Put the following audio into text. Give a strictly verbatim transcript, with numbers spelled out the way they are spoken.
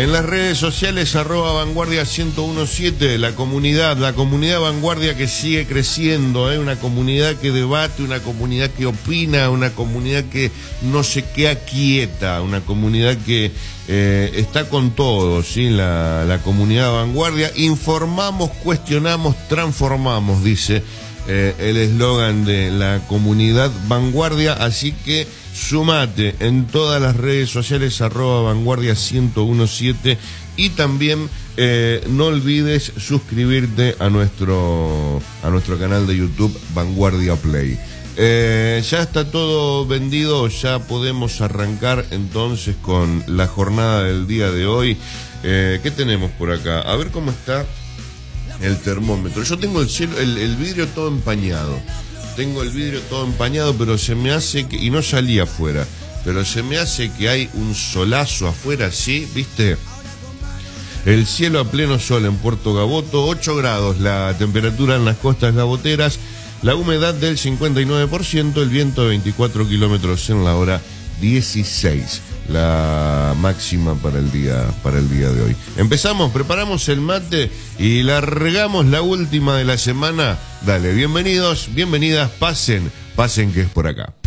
En las redes sociales, arroba Vanguardia ciento diecisiete, la comunidad, la comunidad Vanguardia que sigue creciendo, ¿eh? Una comunidad que debate, una comunidad que opina, una comunidad que no se queda quieta, una comunidad que eh, está con todo, ¿sí? La, la comunidad Vanguardia. Informamos, cuestionamos, transformamos, dice eh, el eslogan de la comunidad Vanguardia, así que sumate en todas las redes sociales, arroba Vanguardia ciento diecisiete, y también eh, no olvides suscribirte a nuestro, a nuestro canal de YouTube Vanguardia Play. Eh, ya está todo vendido, ya podemos arrancar entonces con la jornada del día de hoy. Eh, ¿Qué tenemos por acá? A ver cómo está el termómetro. Yo tengo el, cielo, el, el vidrio todo empañado. Tengo el vidrio todo empañado, pero se me hace que, y no salí afuera, pero se me hace que hay un solazo afuera, ¿sí? ¿Viste? El cielo a pleno sol en Puerto Gaboto, ocho grados la temperatura en las costas gaboteras, la humedad del cincuenta y nueve por ciento, el viento de veinticuatro kilómetros en la hora, dieciséis la máxima para el día para el día de hoy. Empezamos, preparamos el mate y largamos la última de la semana. Dale, bienvenidos, bienvenidas, pasen, pasen que es por acá.